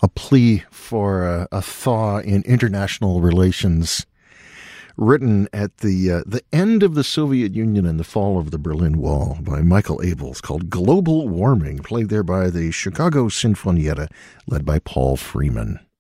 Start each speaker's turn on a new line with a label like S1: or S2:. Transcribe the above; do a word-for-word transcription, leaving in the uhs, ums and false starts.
S1: a plea for a, a thaw in international relations, written at the uh, the end of the Soviet Union and the fall of the Berlin Wall by Michael Abels, called Global Warming, played there by the Chicago Sinfonietta, led by Paul Freeman.